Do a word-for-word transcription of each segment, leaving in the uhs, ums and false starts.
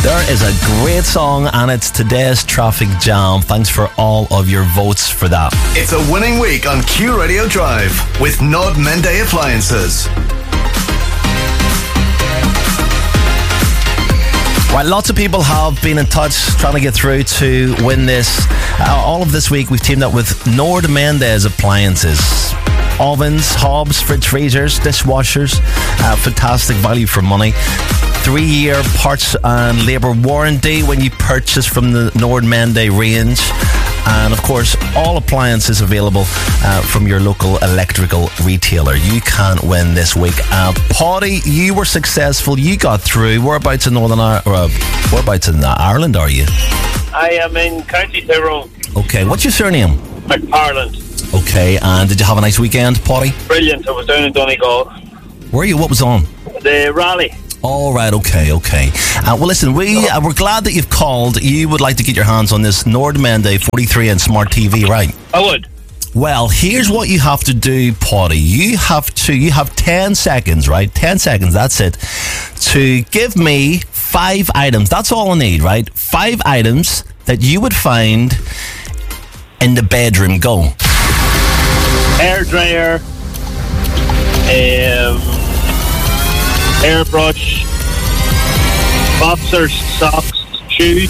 There is a great song and it's today's traffic jam. Thanks for all of your votes for that. It's a winning week on Q Radio Drive with Nord Mende Appliances. Right, lots of people have been in touch trying to get through to win this. Uh, all of this week we've teamed up with Nord Mendez Appliances. Ovens, hobs, fridge freezers, dishwashers. Uh, fantastic value for money. Three-year parts and labour warranty when you purchase from the Nord Mende range. And of course, all appliances available uh, from your local electrical retailer. You can win this week. Uh, Paddy, you were successful. You got through. Whereabouts in Northern Ireland? Uh, whereabouts in Ireland are you? I am in County Tyrone. Okay, what's your surname? McParland. Okay, and did you have a nice weekend, Paddy? Brilliant. I was down in Donegal. Where are you? What was on? The rally. All right, okay, okay. Uh, well, listen, we, uh, we're glad that you've called. You would like to get your hands on this Nord Mende forty-three inch smart T V, right? I would. Well, here's what you have to do, Paddy. You have to, you have ten seconds, right? ten seconds, that's it. To give me five items. That's all I need, right? Five items that you would find in the bedroom. Go. Hair dryer. Um... Hairbrush, boxers, socks, shoes.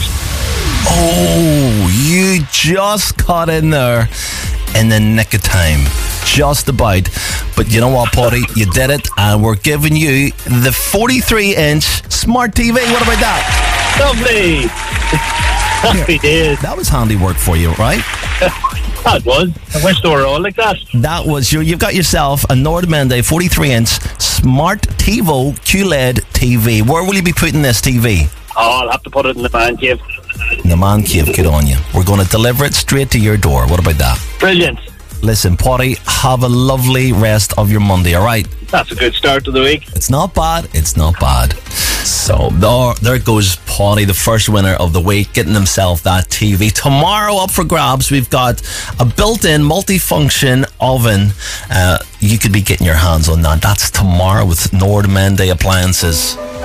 Oh, you just got in there in the nick of time. Just about. But you know what, Paddy? You did it, and we're giving you the forty-three inch smart T V. What about that? Lovely. Happy days. That was handy work for you, right? That was. I wish they were all like that. That was your. You've got yourself a Nord Mende forty-three inch smart TiVo Q L E D T V. Where will you be putting this T V? Oh, I'll have to put it in the man cave. In the man cave, good on you. We're going to deliver it straight to your door. What about that? Brilliant. Listen, Paddy, have a lovely rest of your Monday, all right? That's a good start to the week. It's not bad. It's not bad. So there, there goes Paddy, the first winner of the week, getting himself that T V. Tomorrow up for grabs, we've got a built-in multifunction oven. Uh, you could be getting your hands on that. That's tomorrow with Nord Mende Appliances.